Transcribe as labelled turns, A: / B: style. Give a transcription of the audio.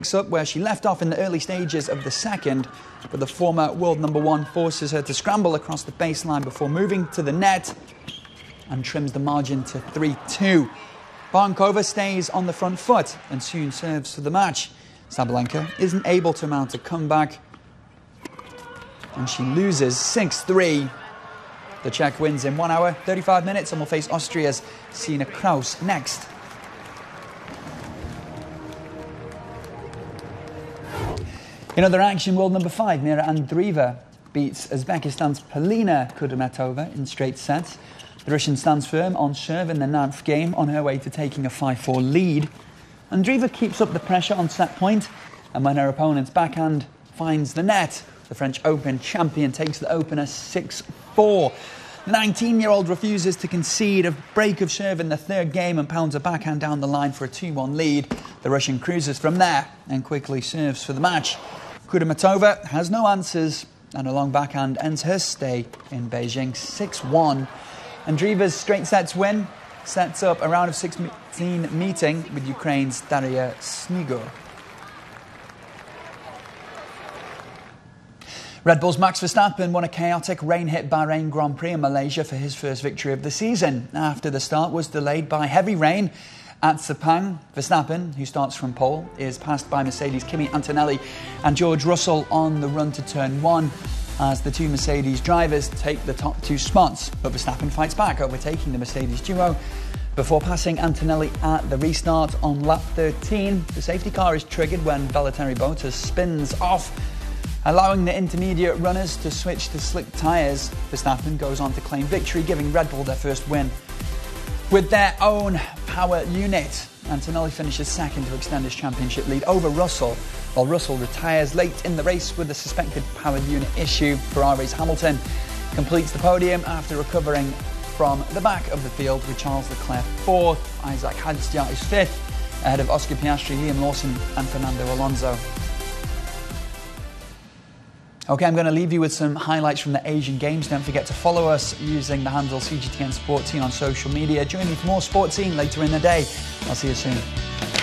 A: Picks up where she left off in the early stages of the second, but the former world number one forces her to scramble across the baseline before moving to the net and trims the margin to 3-2. Barenkova stays on the front foot and soon serves for the match. Sabalenka isn't able to mount a comeback and she loses 6-3. The Czech wins in 1 hour, 35 minutes and will face Austria's Sina Kraus next. In other action, world number 5, Mira Andreeva beats Uzbekistan's Polina Kudermetova in straight sets. The Russian stands firm on serve in the 9th game on her way to taking a 5-4 lead. Andreeva keeps up the pressure on set point, and when her opponent's backhand finds the net, the French Open champion takes the opener 6-4. The 19-year-old refuses to concede a break of serve in the 3rd game and pounds a backhand down the line for a 2-1 lead. The Russian cruises from there and quickly serves for the match. Kudermetova has no answers and a long backhand ends her stay in Beijing 6-1. Andreeva's straight sets win sets up a round of 16 meeting with Ukraine's Daria Snigur. Red Bull's Max Verstappen won a chaotic rain-hit Bahrain Grand Prix in Malaysia for his first victory of the season. After the start was delayed by heavy rain at Sepang, Verstappen, who starts from pole, is passed by Mercedes' Kimi Antonelli and George Russell on the run to turn 1 as the two Mercedes drivers take the top 2 spots. But Verstappen fights back, overtaking the Mercedes duo before passing Antonelli at the restart on lap 13. The safety car is triggered when Valtteri Bottas spins off, allowing the intermediate runners to switch to slick tyres. Verstappen goes on to claim victory, giving Red Bull their first win with their own power unit. Antonelli finishes second to extend his championship lead over Russell, while Russell retires late in the race with a suspected power unit issue. Ferrari's Hamilton completes the podium after recovering from the back of the field, with Charles Leclerc 4th. Isaac Hadjar is 5th, ahead of Oscar Piastri, Liam Lawson and Fernando Alonso. Okay, I'm going to leave you with some highlights from the Asian Games. Don't forget to follow us using the handle CGTN Sport Scene on social media. Join me for more Sport Scene later in the day. I'll see you soon.